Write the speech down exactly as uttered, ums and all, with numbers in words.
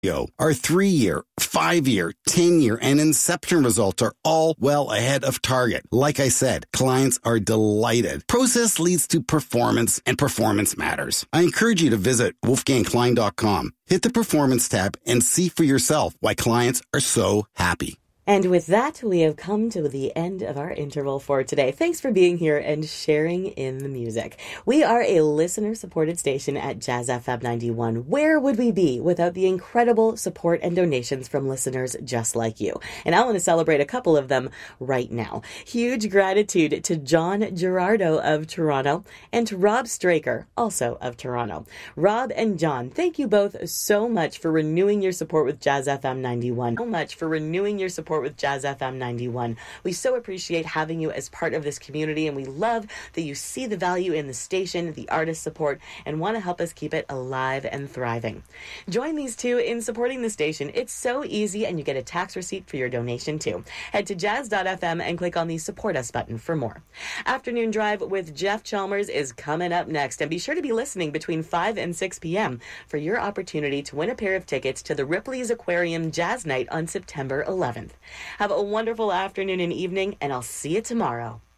Our three-year, five-year, ten-year, and Inception results are all well ahead of target. Like I said, clients are delighted. Process leads to performance, and performance matters. I encourage you to visit wolfgang klein dot com. Hit the Performance tab and see for yourself why clients are so happy. And with that, we have come to the end of our interval for today. Thanks for being here and sharing in the music. We are a listener-supported station at Jazz F M ninety-one. Where would we be without the incredible support and donations from listeners just like you? And I want to celebrate a couple of them right now. Huge gratitude to John Gerardo of Toronto and to Rob Straker, also of Toronto. Rob and John, thank you both so much for renewing your support with Jazz F M ninety-one. So much for renewing your support with Jazz F M ninety-one. We so appreciate having you as part of this community, and we love that you see the value in the station, the artist support, and want to help us keep it alive and thriving. Join these two in supporting the station. It's so easy, and you get a tax receipt for your donation too. Head to jazz dot f m and click on the Support Us button for more. Afternoon Drive with Jeff Chalmers is coming up next, and be sure to be listening between five and six p.m. for your opportunity to win a pair of tickets to the Ripley's Aquarium Jazz Night on September eleventh. Have a wonderful afternoon and evening, and I'll see you tomorrow.